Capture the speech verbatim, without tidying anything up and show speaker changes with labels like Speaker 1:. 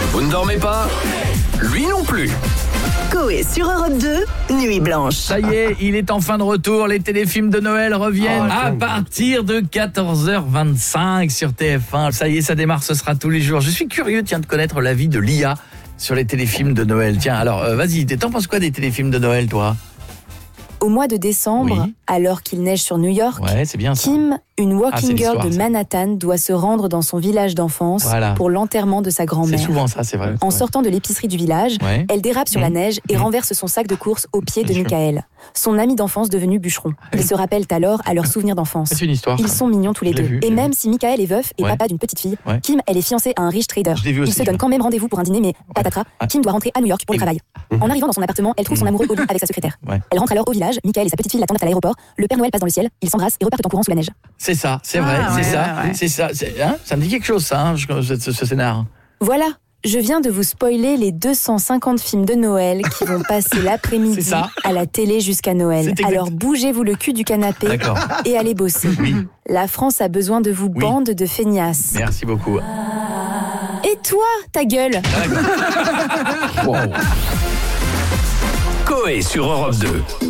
Speaker 1: Vous ne dormez pas? Lui non plus.
Speaker 2: Coé sur Europe deux, Nuit Blanche.
Speaker 3: Ça y est, il est enfin de retour. Les téléfilms de Noël reviennent
Speaker 4: Oh,
Speaker 3: à partir de quatorze heures vingt-cinq sur T F un. Ça y est, ça démarre, ce sera tous les jours. Je suis curieux, tiens, de connaître l'avis de l'I A sur les téléfilms de Noël. Tiens, alors, euh, vas-y, t'en penses quoi des téléfilms de Noël, toi?
Speaker 5: Au mois de décembre,
Speaker 3: Oui.
Speaker 5: alors qu'il neige sur New York,
Speaker 3: Ouais, c'est bien ça.
Speaker 5: Kim, une
Speaker 3: Ah,
Speaker 5: walking
Speaker 3: c'est
Speaker 5: girl
Speaker 3: l'histoire,
Speaker 5: de
Speaker 3: ça.
Speaker 5: Manhattan, doit se rendre dans son village d'enfance
Speaker 3: Voilà.
Speaker 5: pour l'enterrement de sa
Speaker 3: C'est
Speaker 5: grand-mère.
Speaker 3: souvent ça, c'est vrai.
Speaker 5: En
Speaker 3: Ouais.
Speaker 5: sortant de l'épicerie du village,
Speaker 3: Ouais.
Speaker 5: elle dérape sur
Speaker 3: Mmh.
Speaker 5: la neige et
Speaker 3: Mmh.
Speaker 5: renverse son sac de course aux pieds de
Speaker 3: Bien sûr.
Speaker 5: Michael, son ami d'enfance devenu bûcheron. Ils se rappellent alors à leurs souvenirs d'enfance.
Speaker 3: C'est une histoire.
Speaker 5: Ils
Speaker 3: ça.
Speaker 5: sont mignons tous les
Speaker 3: Je l'ai
Speaker 5: deux.
Speaker 3: vu, je
Speaker 5: et
Speaker 3: l'ai
Speaker 5: même
Speaker 3: vu.
Speaker 5: si Michael est veuf et
Speaker 3: Ouais.
Speaker 5: papa d'une petite fille,
Speaker 3: Ouais.
Speaker 5: Kim, elle est fiancée à un riche trader.
Speaker 3: Je l'ai vu aussi,
Speaker 5: Ils se donnent
Speaker 3: ouais.
Speaker 5: quand même rendez-vous pour un dîner, mais patatras,
Speaker 3: Ouais.
Speaker 5: Kim doit rentrer à New York pour le
Speaker 3: Et-
Speaker 5: travail. En arrivant dans son appartement, elle trouve son amoureux au lit avec sa secrétaire.
Speaker 3: Ouais.
Speaker 5: Elle rentre alors au village, Michael et sa petite fille l'attendent à l'aéroport, le Père Noël passe dans le ciel, ils s'embrassent et repartent en courant sous la neige.
Speaker 3: C'est ça, c'est vrai,
Speaker 4: Ah,
Speaker 3: c'est
Speaker 4: ouais,
Speaker 3: ça,
Speaker 4: ouais, ouais.
Speaker 3: c'est ça. c'est- Hein, ça me dit quelque chose, ça, hein, je- ce, ce- ce scénar.
Speaker 5: Voilà, je viens de vous spoiler les deux cent cinquante films de Noël qui vont passer l'après-midi
Speaker 3: C'est ça.
Speaker 5: à la télé jusqu'à Noël.
Speaker 3: C'est exact.
Speaker 5: Alors bougez-vous le cul du canapé
Speaker 3: D'accord.
Speaker 5: et allez bosser.
Speaker 3: Oui.
Speaker 5: La France a besoin de vous,
Speaker 3: Oui.
Speaker 5: bande de feignasses.
Speaker 3: Merci beaucoup.
Speaker 5: Et toi, ta gueule
Speaker 3: Wow.
Speaker 1: Coé sur Europe deux.